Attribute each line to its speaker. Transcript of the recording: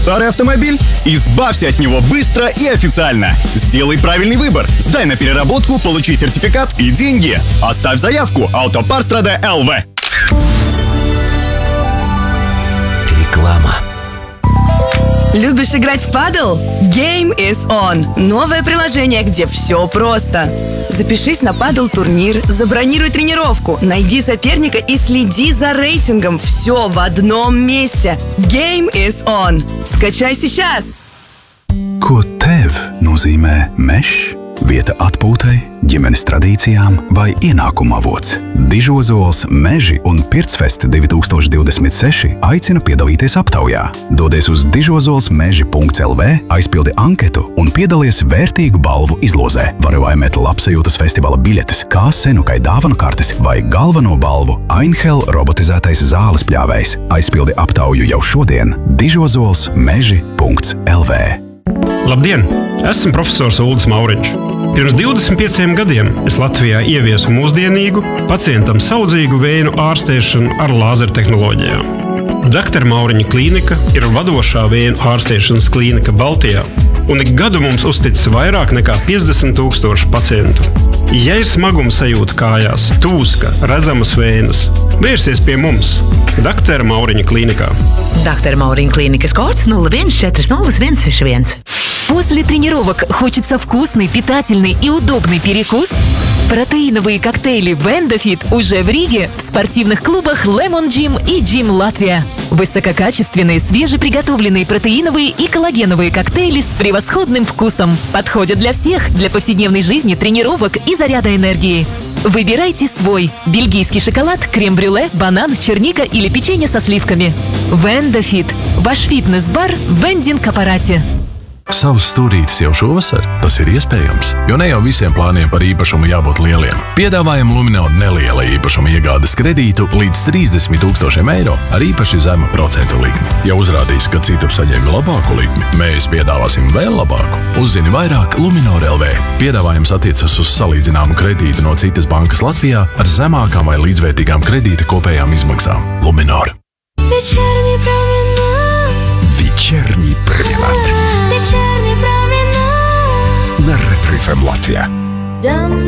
Speaker 1: старый автомобиль? Избавься от него быстро и официально. Сделай правильный выбор. Сдай на переработку, получи сертификат и деньги. Оставь заявку. Автопарстрада ЛВ.
Speaker 2: Реклама.
Speaker 3: Любишь играть в падл? Game is on. Новое приложение, где все просто. Запишись на падл-турнир, забронируй тренировку, найди соперника и следи за рейтингом. Все в одном месте. Game is on. Скачай сейчас!
Speaker 4: Ko tev nozīmē mežs? Vieta atpūtai, ģimenes tradīcijām vai ienākuma avots? Dižozols Meži un Pircfest 2026 aicina piedalīties aptaujā. Dodies uz dižozolsmeži.lv, aizpildi anketu un piedalies vērtīgu balvu izlozē. Vari laimēt labsajūtas festivāla biļetes, kā senukai dāvanu kartes vai galveno balvu Einhell robotizētais zāles pļāvējs. Aizpildi aptauju jau šodien dižozolsmeži.lv.
Speaker 5: Labdien! Esmu profesors Uldis Mauriņš. Pirms 25 gadiem es Latvijā ieviesu mūsdienīgu, pacientam saudzīgu vēju ārstēšanu ar lāzertehnoloģijām. Dr. Mauriņa klīnika ir vadošā vēju ārstēšanas klīnika Baltijā, un ik gadu mums uzticis vairāk nekā 50,000 pacientu. Ja ir smaguma sajūta kājās, tūska, redzamas vējas, vērsies pie mums, Dr. Mauriņa klīnikā.
Speaker 2: Dr. Mauriņa klīnikas kods 0140161.
Speaker 6: После тренировок хочется вкусный, питательный и удобный перекус? Протеиновые коктейли Вендофит уже в Риге в спортивных клубах Lemon Gym и Gym Латвия. Высококачественные, свежеприготовленные протеиновые и коллагеновые коктейли с превосходным вкусом. Подходят для всех, для повседневной жизни, тренировок и заряда энергии. Выбирайте свой. Бельгийский шоколад, крем-брюле, банан, черника или печенье со сливками. Вендофит. Ваш фитнес-бар в вендинг-аппарате.
Speaker 7: Savs stūrītis jau šovasar? Tas ir iespējams, jo ne jau visiem plāniem par īpašumu jābūt lieliem. Piedāvājam Luminor neliela īpašuma iegādes kredītu līdz 30,000 eiro ar īpaši zemu procentu likmi. Ja uzrādīs, ka citur saņēmi labāku likmi, mēs piedāvāsim vēl labāku. Uzzini vairāk Luminor LV. Piedāvājums attiecas uz salīdzināmu kredītu no citas bankas Latvijā ar zemākām vai līdzvērtīgām kredīta kopējām izmaksām. Luminor.
Speaker 8: Вечерний променад.
Speaker 9: Вечерний променад.
Speaker 8: Вечерний променад.
Speaker 9: На Ретро FM Латвия.